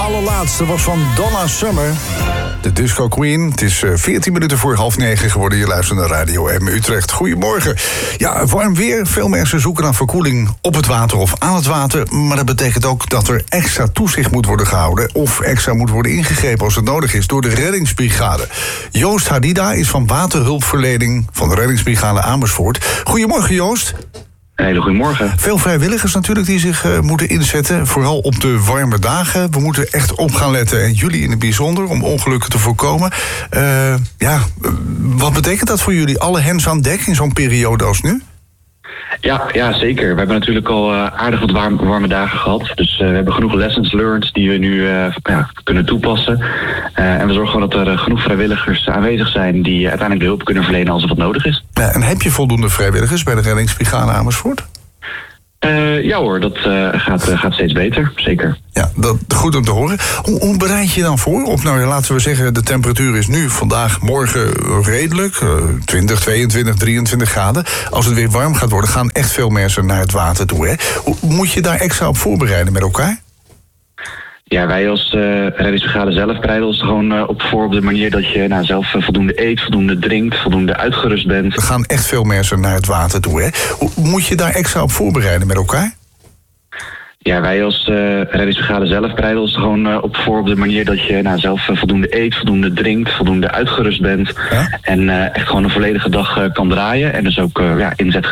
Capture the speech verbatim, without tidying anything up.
allerlaatste was van Donna Summer. De Disco Queen. Het is veertien minuten voor half negen geworden. Je luistert naar Radio M Utrecht. Goedemorgen. Ja, warm weer. Veel mensen zoeken naar verkoeling op het water of aan het water. Maar dat betekent ook dat er extra toezicht moet worden gehouden of extra moet worden ingegrepen als het nodig is door de reddingsbrigade. Joost Hadida is van waterhulpverlening van de reddingsbrigade Amersfoort. Goedemorgen, Joost. Hele goedemorgen. Veel vrijwilligers natuurlijk die zich uh, moeten inzetten, vooral op de warme dagen. We moeten echt op gaan letten, en jullie in het bijzonder, om ongelukken te voorkomen. Uh, ja, wat betekent dat voor jullie? Alle hens aan dek in zo'n periode als nu? Ja, ja, zeker. We hebben natuurlijk al uh, aardig wat warm, warme dagen gehad. Dus uh, we hebben genoeg lessons learned die we nu uh, ja, kunnen toepassen. Uh, en we zorgen gewoon dat er uh, genoeg vrijwilligers aanwezig zijn die uh, uiteindelijk de hulp kunnen verlenen als er wat nodig is. Ja, en heb je voldoende vrijwilligers bij de reddingsbrigade Amersfoort? Uh, ja hoor, dat uh, gaat, uh, gaat steeds beter, zeker. Ja, dat goed om te horen. Hoe, hoe bereid je je dan voor? Op, nou, laten we zeggen, de temperatuur is nu vandaag, morgen redelijk. Uh, twintig, tweeëntwintig, drieëntwintig graden. Als het weer warm gaat worden, gaan echt veel mensen naar het water toe. Hè? Hoe, moet je daar extra op voorbereiden met elkaar? Ja, wij als uh, reddingsbrigade zelf bereiden ons er gewoon uh, op voor op de manier dat je nou, zelf uh, voldoende eet, voldoende drinkt, voldoende uitgerust bent. Er gaan echt veel mensen naar het water toe. Hè? Hoe, moet je daar extra op voorbereiden met elkaar? Ja, wij als uh, reddingsbrigade zelf bereiden ons er gewoon uh, op voor op de manier dat je nou, zelf uh, voldoende eet, voldoende drinkt, voldoende uitgerust bent. Ja? En uh, echt gewoon een volledige dag uh, kan draaien en dus ook uh, ja, inzet